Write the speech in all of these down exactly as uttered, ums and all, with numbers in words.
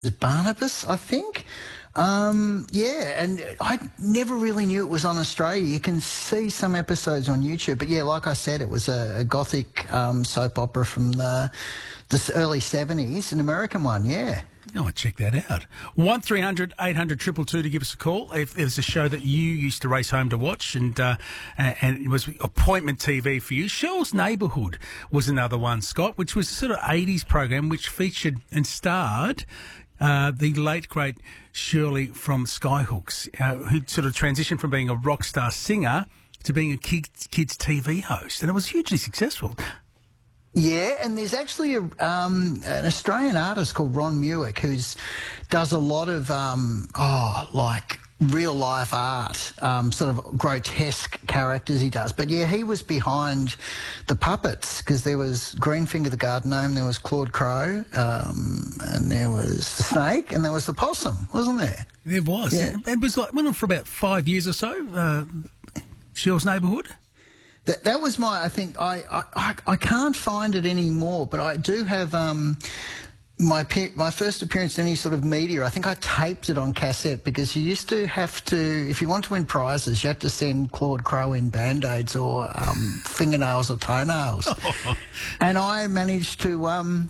Barnabas, I think. Um, yeah, and I never really knew it was on Australia. You can see some episodes on YouTube, but yeah, like I said, it was a, a gothic um, soap opera from the, the early seventies, an American one, yeah. Oh, check that out. one three hundred eight hundred two two two to give us a call if there's a show that you used to race home to watch and uh, and it was appointment T V for you. Shell's Neighbourhood was another one, Scott, which was a sort of eighties program which featured and starred uh, the late, great Shirley from Skyhooks, uh, who sort of transitioned from being a rock star singer to being a kids, kids T V host. And it was hugely successful. Yeah, and there's actually a, um, an Australian artist called Ron Muick who's does a lot of, um, oh, like real life art, um, sort of grotesque characters he does. But yeah, he was behind the puppets because there was Greenfinger the Garden Gnome, there was Claude Crow, um, and there was the Snake, and there was the Possum, wasn't there? There was. Yeah. It was like, went on for about five years or so, uh, Shell's Neighbourhood. That that was my. I think I, I I can't find it anymore, but I do have um my my first appearance in any sort of media. I think I taped it on cassette because you used to have to, if you want to win prizes, you had to send Claude Crow in band-aids or um, fingernails or toenails, and I managed to um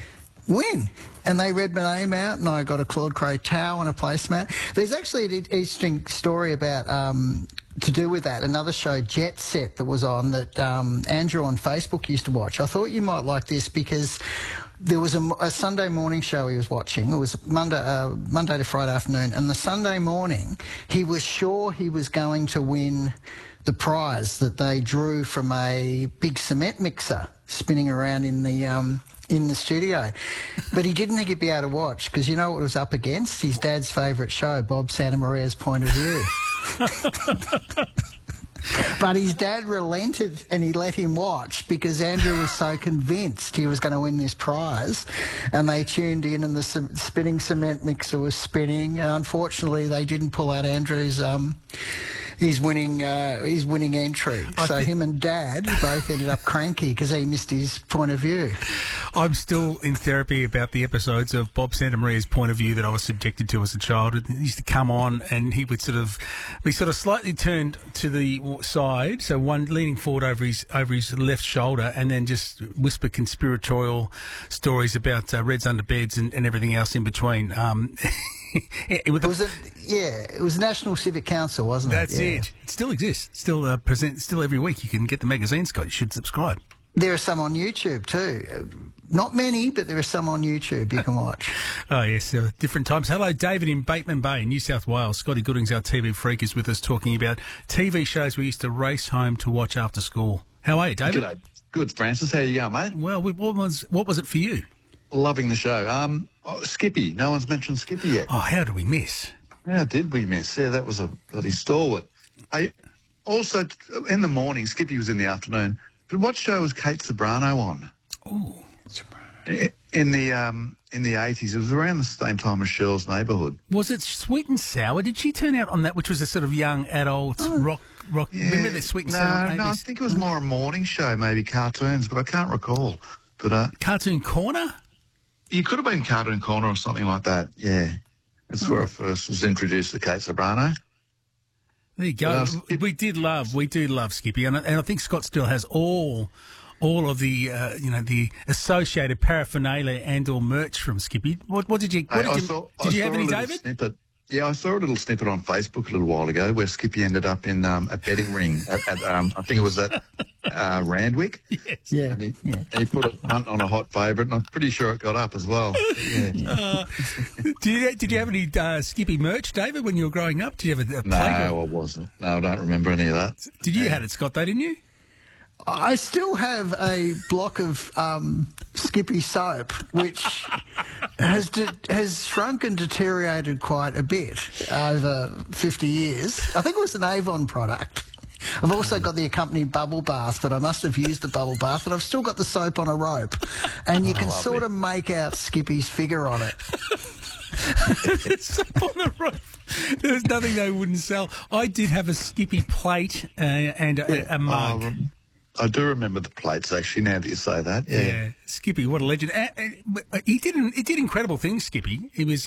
win. And they read my name out, and I got a Claude Crow towel and a placemat. There's actually an interesting story about um, to do with that. Another show, Jet Set, that was on that um, Andrew on Facebook used to watch. I thought you might like this because there was a, a Sunday morning show he was watching. It was Monday, uh, Monday to Friday afternoon, and the Sunday morning he was sure he was going to win the prize that they drew from a big cement mixer spinning around in the um, in the studio. But he didn't think he'd be able to watch because you know what it was up against? His dad's favourite show, Bob Santamaria's Point of View. But his dad relented and he let him watch because Andrew was so convinced he was going to win this prize, and they tuned in and the c- spinning cement mixer was spinning. And unfortunately, they didn't pull out Andrew's um, his winning uh, his winning entry. I so think... him and Dad both ended up cranky because he missed his point of view. I'm still in therapy about the episodes of Bob Santamaria's Point of View that I was subjected to as a child. It used to come on and he would sort of be sort of slightly turned to the side, so one leaning forward over his over his left shoulder, and then just whisper conspiratorial stories about uh, Reds under beds and, and everything else in between. Um, it was a, yeah, it was National Civic Council, wasn't it? That's yeah. it. It still exists. Still uh, present. Still every week you can get the magazine, Scott. You should subscribe. There are some on YouTube too. Not many, but there are some on YouTube you can watch. Oh, yes, uh, different times. Hello, David in Bateman Bay, New South Wales. Scotty Goodings, our T V freak, is with us talking about T V shows we used to race home to watch after school. How are you, David? G'day. Good, Francis. How you going, mate? Well, what was what was it for you? Loving the show. Um, oh, Skippy. No one's mentioned Skippy yet. Oh, how did we miss? How did we miss? Yeah, that was a bloody stalwart. I also, in the morning, Skippy was in the afternoon. But what show was Kate Sobrano on? Oh, in the um, in the eighties. It was around the same time as Shell's Neighbourhood. Was it Sweet and Sour? Did she turn out on that, which was a sort of young adult oh, rock rock? Yeah, remember the Sweet and no, Sour? No, I think it was more a morning show, maybe cartoons, but I can't recall. But uh, Cartoon Corner. You could have been Cartoon Corner or something like that. Yeah, that's oh. where I first was introduced to Kate Sobrano. There you go. Uh, we did love, we do love Skippy, and, and I think Scott still has all, all of the, uh, you know, the associated paraphernalia and or merch from Skippy. What, what did you? What hey, did I you, saw, did I you have any, David? Snippet. Yeah, I saw a little snippet on Facebook a little while ago where Skippy ended up in um, a betting ring at, at um, I think it was at uh, Randwick. Yes. Yeah. And he, yeah. And he put a punt on a hot favourite, and I'm pretty sure it got up as well. Yeah. Uh, did you did you have any uh, Skippy merch, David, when you were growing up? Did you have a, a No, playground? I wasn't. No, I don't remember any of that. Did you yeah. had it, Scott? Though, didn't you? I still have a block of um, Skippy soap, which has de- has shrunk and deteriorated quite a bit over fifty years. I think it was an Avon product. I've also got the accompanying bubble bath, but I must have used the bubble bath, but I've still got the soap on a rope. And you can oh, sort of make out Skippy's figure on it. Soap on a rope. There's nothing they wouldn't sell. I did have a Skippy plate uh, and a, a mug. Oh, I do remember the plates, actually, now that you say that. Yeah, yeah. Skippy, what a legend. Uh, uh, he did, he did incredible things, Skippy. He was...